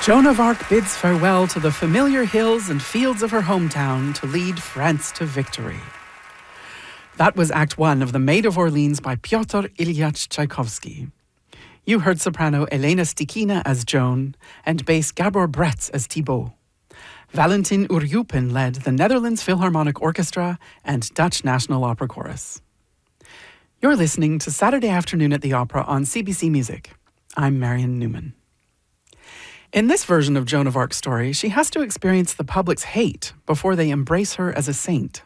Joan of Arc bids farewell to the familiar hills and fields of her hometown to lead France to victory. That was Act 1 of The Maid of Orleans by Pyotr Ilyich Tchaikovsky. You heard soprano Elena Stikina as Joan and bass Gabor Bretz as Thibaut. Valentin Uryupin led the Netherlands Philharmonic Orchestra and Dutch National Opera Chorus. You're listening to Saturday Afternoon at the Opera on CBC Music. I'm Marion Newman. In this version of Joan of Arc's story, she has to experience the public's hate before they embrace her as a saint.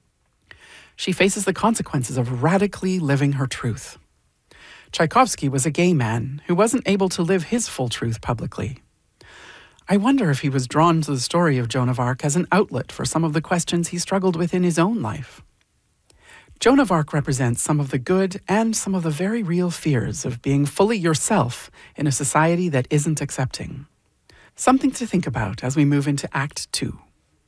She faces the consequences of radically living her truth. Tchaikovsky was a gay man who wasn't able to live his full truth publicly. I wonder if he was drawn to the story of Joan of Arc as an outlet for some of the questions he struggled with in his own life. Joan of Arc represents some of the good and some of the very real fears of being fully yourself in a society that isn't accepting. Something to think about as we move into Act 2.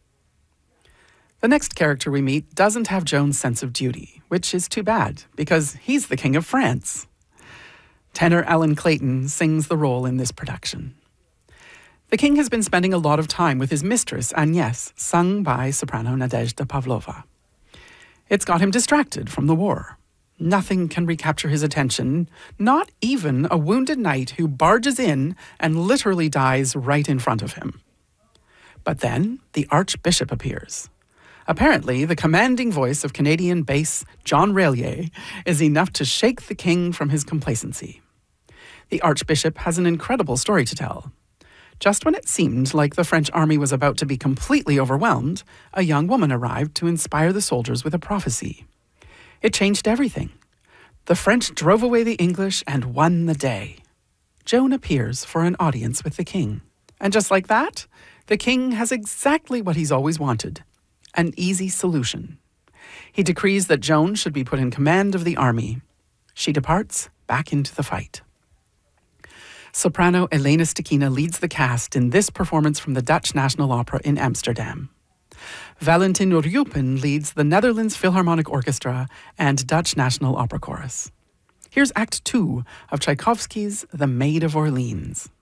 The next character we meet doesn't have Joan's sense of duty, which is too bad, because he's the King of France. Tenor Alan Clayton sings the role in this production. The king has been spending a lot of time with his mistress, Agnès, sung by soprano Nadezhda Pavlova. It's got him distracted from the war. Nothing can recapture his attention, not even a wounded knight who barges in and literally dies right in front of him. But then the Archbishop appears. Apparently, the commanding voice of Canadian bass John Raylier is enough to shake the king from his complacency. The Archbishop has an incredible story to tell. Just when it seemed like the French army was about to be completely overwhelmed, a young woman arrived to inspire the soldiers with a prophecy. It changed everything. The French drove away the English and won the day. Joan appears for an audience with the king. And just like that, the king has exactly what he's always wanted, an easy solution. He decrees that Joan should be put in command of the army. She departs back into the fight. Soprano Elena Stikina leads the cast in this performance from the Dutch National Opera in Amsterdam. Valentin Uryupin leads the Netherlands Philharmonic Orchestra and Dutch National Opera Chorus. Here's Act 2 of Tchaikovsky's The Maid of Orleans.